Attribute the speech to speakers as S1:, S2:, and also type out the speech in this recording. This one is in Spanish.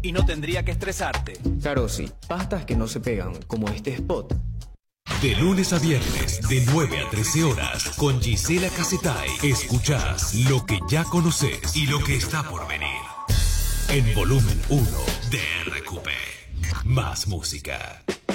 S1: y no tendría que estresarte.
S2: Carosi, pastas que no se pegan, como este spot.
S3: De lunes a viernes, de 9 a 13 horas, con Gisela Casetay, escuchás lo que ya conoces y lo que está por venir. En Volumen 1 de RQP. Más música.